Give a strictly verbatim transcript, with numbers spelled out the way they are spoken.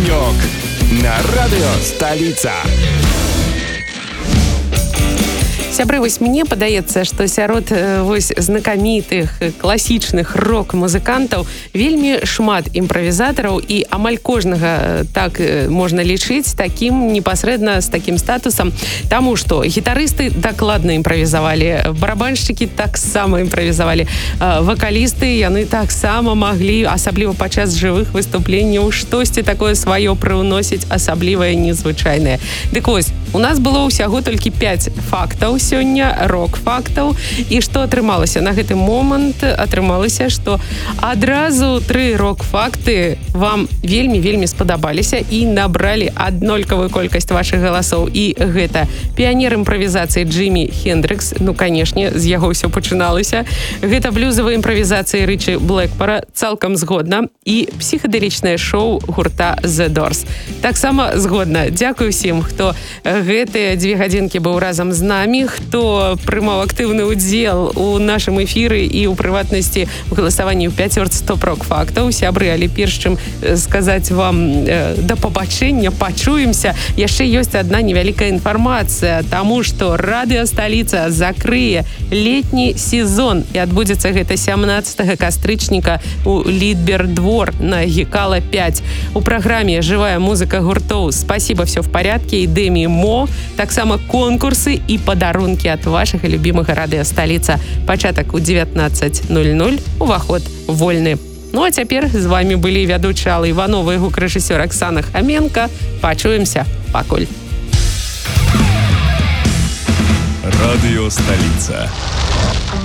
Денек на радио «Столица». Сябры, вось мне падаецца, што сярод вось знакамітых класічных рок-музыкантаў вельмі шмат імправізатараў, і амаль кожнага так можна лічыць такім непасрэдна з такім статусам, таму што гітарысты дакладна імправізавалі, барабаншчыкі таксама імправізавалі, вакалісты яны таксама маглі, асабліва падчас жывых выступленняў, штосьці такое сваё прыўносіць асаблівае, незвычайнае. Дык вось, у нас было ўсяго толькі пяць фактаў сёння, рок-фактаў, і што атрымалася на гэты момант? Атрымалася, што адразу тры рок-факты вам вельмі-вельмі спадабаліся і набралі аднолькавую колькасць вашых галасоў. І гэта піянер імправізацыі Джимі Хендрикс, ну, канешне, з яго ўсё пачыналася. Гэта блюзавая імправізацыя Рычі Блэкмора, цалкам згодна, і псіхадэлічнае шоу гурта The Doors. Таксама згодна. Дзякую всім, хто гэтыя дзве гадзінкі быў разам з намі, хто прымаў актыўны ўдзел у нашым эфіры і ў прыватнасці ў галасаванні ў пяцёрцы топ-рок фактаў. Сябры, але перш чым сказаць вам э, да пабачэння, пачуемся, яшчэ ёсць адна невялікая інфармацыя, таму што радыё «Сталіца» закрые летні сезон, і адбудзецца гэта сямнаццатага кастрычніка у Лідбер-двор на Гекала пяць. У праграме жывая музыка гуртоў «Спасибо, все в порядке» і Дэми Мо, таксама конкурсы і падарункі ад вашага любімага радыё «Сталіца». Пачатак у дзевятнаццаць нуль нуль, уваход вольны. Ну а цяпер з вамі былі вядучы Алла Іванова і гукарэжысёр Аксана Хаменка. Пачуемся, пакуль. Радыё «Сталіца».